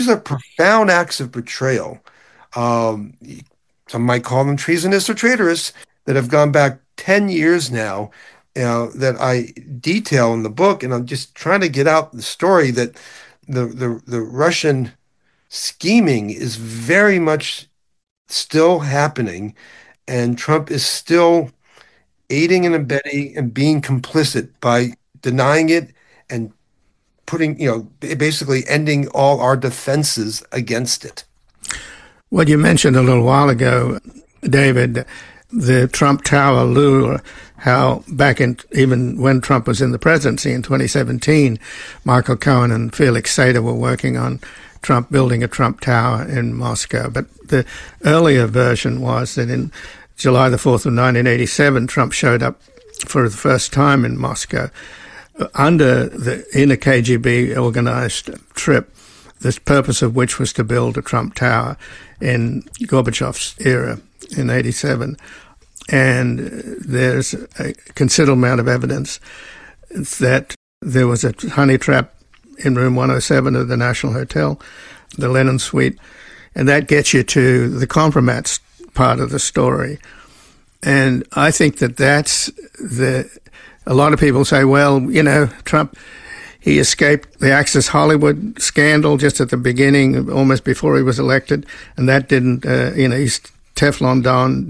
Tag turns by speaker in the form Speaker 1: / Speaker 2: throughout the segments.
Speaker 1: are profound acts of betrayal. Um, some might call them treasonous or traitorous that have gone back 10 years now, that I detail in the book. And I'm just trying to get out the story that the Russian scheming is very much still happening, and Trump is still aiding and abetting and being complicit by denying it and putting, basically ending all our defenses against it.
Speaker 2: Well, you mentioned a little while ago, David, the Trump Tower lure, how back in, even when Trump was in the presidency in 2017, Michael Cohen and Felix Sater were working on Trump building a Trump Tower in Moscow. But the earlier version was that in July the 4th of 1987, Trump showed up for the first time in Moscow in a KGB organized trip, the purpose of which was to build a Trump Tower in Gorbachev's era in 87. And there's a considerable amount of evidence that there was a honey trap in room 107 of the National Hotel, the Lenin Suite, and that gets you to the compromise part of the story. And I think that's a lot of people say, well, Trump, he escaped the Access Hollywood scandal just at the beginning, almost before he was elected, and that didn't, his Teflon Don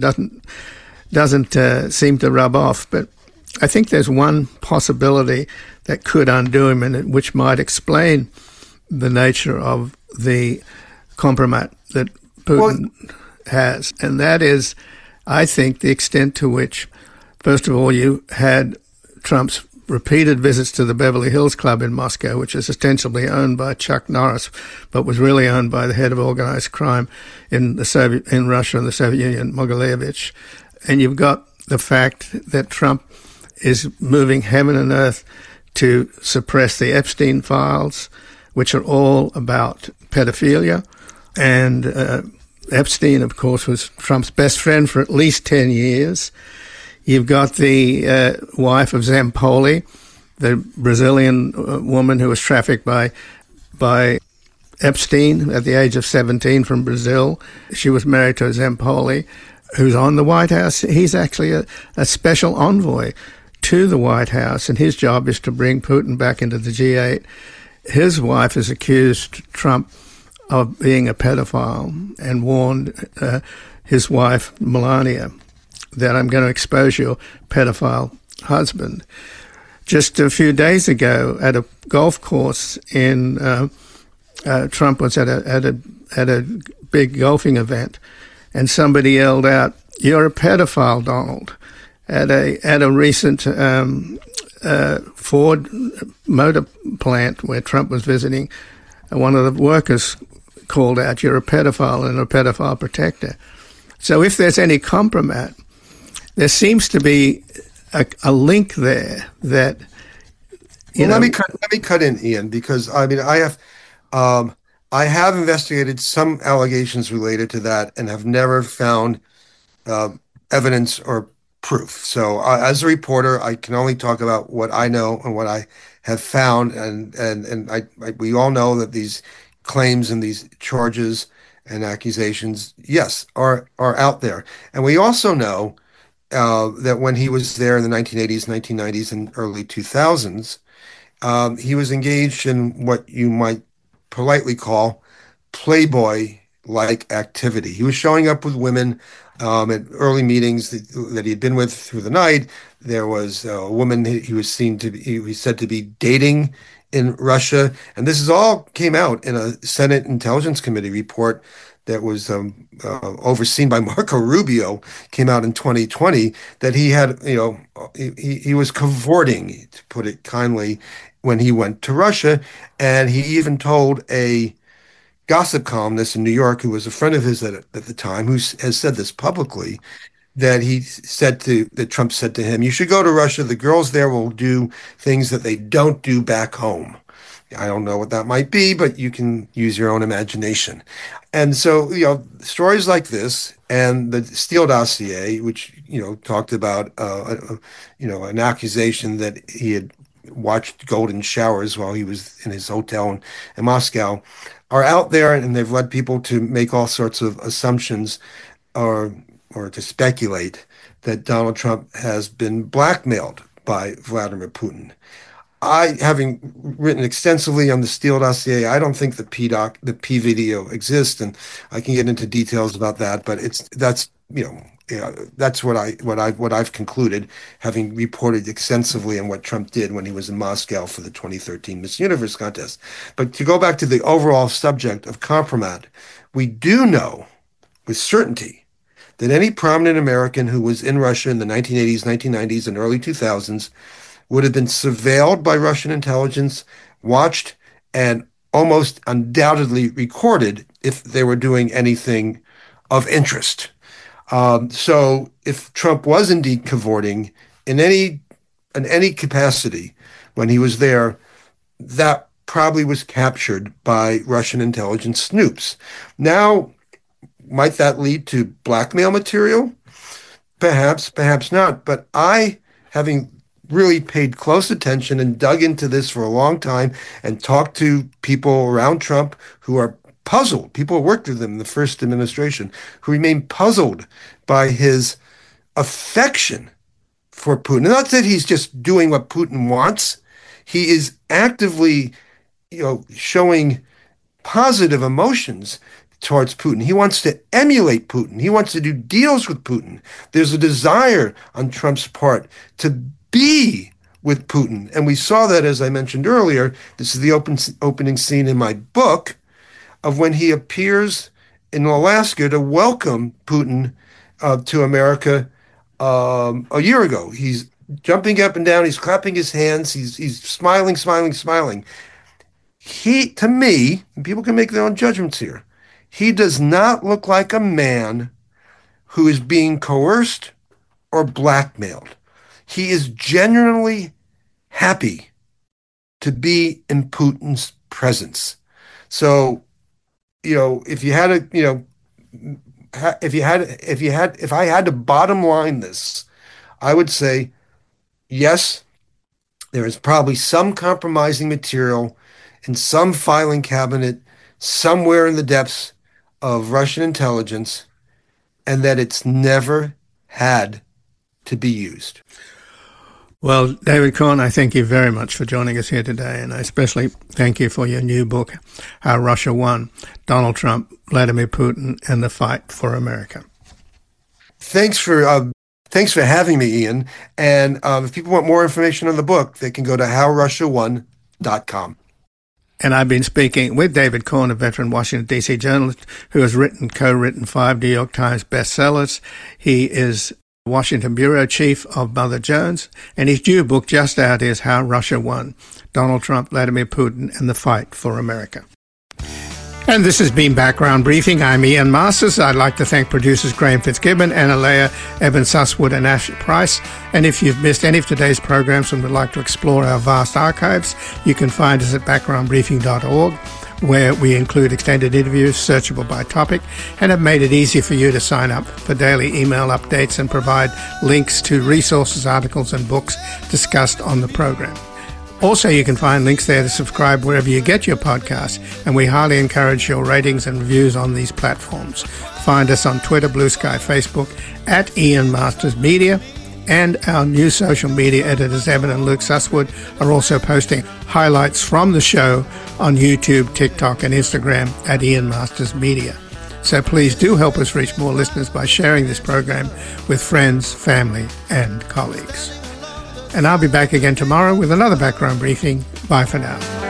Speaker 2: doesn't seem to rub off. But I think there's one possibility that could undo him, and which might explain the nature of the compromise that Putin has, and that is, I think, the extent to which, first of all, you had Trump's repeated visits to the Beverly Hills Club in Moscow, which is ostensibly owned by Chuck Norris, but was really owned by the head of organized crime in Russia and the Soviet Union, Mogilevich. And you've got the fact that Trump is moving heaven and earth to suppress the Epstein files, which are all about pedophilia. And Epstein, of course, was Trump's best friend for at least 10 years. You've got the wife of Zampoli, the Brazilian woman who was trafficked by Epstein at the age of 17 from Brazil. She was married to Zampoli, who's on the White House. He's actually a special envoy to the White House, and his job is to bring Putin back into the G8. His wife has accused Trump of being a pedophile and warned his wife, Melania, that I'm going to expose your pedophile husband. Just a few days ago, at a golf course Trump was at a big golfing event, and somebody yelled out, "You're a pedophile, Donald," at a recent Ford motor plant where Trump was visiting. One of the workers called out, "You're a pedophile and a pedophile protector." So if there's any compromise, there seems to be a link there that,
Speaker 1: let me cut in, Ian, because I have investigated some allegations related to that and have never found evidence or proof. So as a reporter, I can only talk about what I know and what I have found, and we all know that these claims and these charges and accusations, yes, are out there. And we also know that when he was there in the 1980s, 1990s, and early 2000s, he was engaged in what you might politely call Playboy-like activity. He was showing up with women at early meetings that he had been with through the night. There was a woman he said to be dating in Russia. And this is all came out in a Senate Intelligence Committee report that was overseen by Marco Rubio, came out in 2020, that he had, he was cavorting, to put it kindly, when he went to Russia. And he even told a gossip columnist in New York, who was a friend of his at the time, who has said this publicly, that Trump said to him, "You should go to Russia. The girls there will do things that they don't do back home." I don't know what that might be, but you can use your own imagination. And so, stories like this and the Steele dossier, which, talked about, an accusation that he had watched golden showers while he was in his hotel in Moscow. are out there, and they've led people to make all sorts of assumptions or to speculate that Donald Trump has been blackmailed by Vladimir Putin. Having written extensively on the Steele dossier, I don't think the P video exists, and I can get into details about that. But that's what I've concluded, having reported extensively on what Trump did when he was in Moscow for the 2013 Miss Universe contest. But to go back to the overall subject of compromat, we do know with certainty that any prominent American who was in Russia in the 1980s, 1990s, and early 2000s would have been surveilled by Russian intelligence, watched, and almost undoubtedly recorded if they were doing anything of interest. So if Trump was indeed cavorting in any capacity when he was there, that probably was captured by Russian intelligence snoops. Now, might that lead to blackmail material? Perhaps, perhaps not. But having really paid close attention and dug into this for a long time and talked to people around Trump who are puzzled, people who worked with him in the first administration, who remain puzzled by his affection for Putin. Not that he's just doing what Putin wants. He is actively, showing positive emotions towards Putin. He wants to emulate Putin. He wants to do deals with Putin. There's a desire on Trump's part to be with Putin. And we saw that, as I mentioned earlier. This is the opening scene in my book of when he appears in Alaska to welcome Putin to America a year ago. He's jumping up and down. He's clapping his hands. He's smiling, smiling, smiling. To me, and people can make their own judgments here, he does not look like a man who is being coerced or blackmailed. He is genuinely happy to be in Putin's presence. So, if I had to bottom line this, I would say, yes, there is probably some compromising material in some filing cabinet somewhere in the depths of Russian intelligence, and that it's never had to be used.
Speaker 2: Well, David Corn, I thank you very much for joining us here today, and I especially thank you for your new book, How Russia Won, Donald Trump, Vladimir Putin, and the Fight for America.
Speaker 1: Thanks for having me, Ian. And if people want more information on the book, they can go to howrussiawon.com.
Speaker 2: And I've been speaking with David Corn, a veteran Washington, D.C. journalist who has co-written 5 New York Times bestsellers. He is Washington Bureau Chief of Mother Jones, and his new book just out is How Russia Won, Donald Trump, Vladimir Putin, and the Fight for America. And this has been Background Briefing. I'm Ian Masters. I'd like to thank producers Graham Fitzgibbon, Anna Leah, Evan Susswood, and Ash Price. And if you've missed any of today's programs and would like to explore our vast archives, you can find us at backgroundbriefing.org, where we include extended interviews searchable by topic and have made it easy for you to sign up for daily email updates and provide links to resources, articles, and books discussed on the program. Also, you can find links there to subscribe wherever you get your podcasts, and we highly encourage your ratings and reviews on these platforms. Find us on Twitter, Blue Sky, Facebook, at Ian Masters Media, and our new social media editors, Evan and Luke Susswood, are also posting highlights from the show on YouTube, TikTok, and Instagram at Ian Masters Media. So please do help us reach more listeners by sharing this program with friends, family, and colleagues. And I'll be back again tomorrow with another Background Briefing. Bye for now.